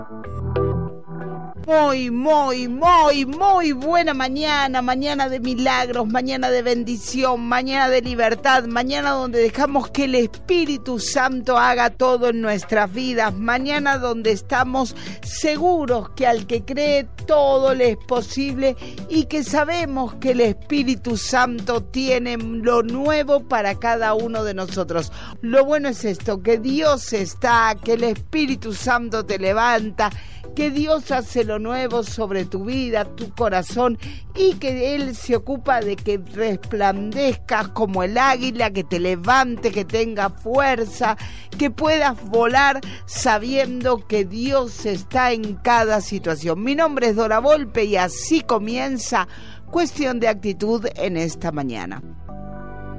Muy buena mañana, mañana de milagros, mañana de bendición, mañana de libertad, mañana donde dejamos que el Espíritu Santo haga todo en nuestras vidas, mañana donde estamos seguros que al que cree todo le es posible y que sabemos que el Espíritu Santo tiene lo nuevo para cada uno de nosotros. Lo bueno es esto, que Dios está, que el Espíritu Santo te levanta, que Dios hace lo nuevo sobre tu vida, tu corazón, y que Él se ocupa de que resplandezcas como el águila, que te levante, que tenga fuerza, que puedas volar sabiendo que Dios está en cada situación. Mi nombre es Dora Volpe y así comienza Cuestión de Actitud en esta mañana.